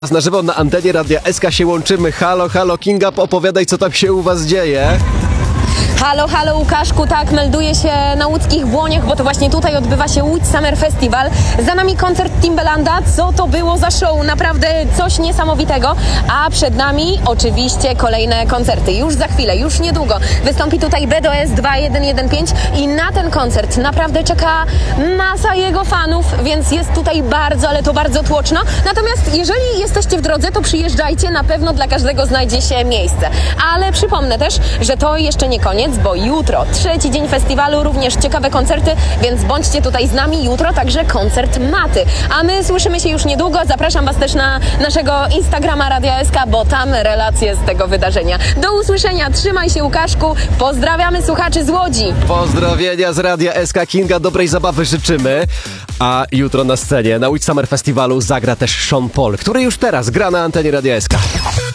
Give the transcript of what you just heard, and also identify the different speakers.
Speaker 1: Na żywo na antenie Radia SK się łączymy. Halo, halo, Kinga, opowiadaj, co tam się u was dzieje.
Speaker 2: Halo, halo Łukaszku, tak, melduję się na łódzkich Błoniach, bo to właśnie tutaj odbywa się Łódź Summer Festival. Za nami koncert Timbalanda. Co to było za show? Naprawdę coś niesamowitego. A przed nami oczywiście kolejne koncerty. Już za chwilę, już niedługo wystąpi tutaj BDS 2115 i na ten koncert naprawdę czeka masa jego fanów, więc jest tutaj bardzo, ale to bardzo tłoczno. Natomiast jeżeli jesteście w drodze, to przyjeżdżajcie, na pewno dla każdego znajdzie się miejsce. Ale przypomnę też, że to jeszcze nie koniec, bo jutro, trzeci dzień festiwalu, również ciekawe koncerty, więc bądźcie tutaj z nami. Jutro także koncert Maty. A my słyszymy się już niedługo. Zapraszam was też na naszego Instagrama Radia SK, bo tam relacje z tego wydarzenia. Do usłyszenia. Trzymaj się, Łukaszku. Pozdrawiamy słuchaczy z Łodzi.
Speaker 1: Pozdrowienia z Radia SK. Kinga, dobrej zabawy życzymy. A jutro na scenie na Łódź Summer Festivalu zagra też Sean Paul, który już teraz gra na antenie Radia SK.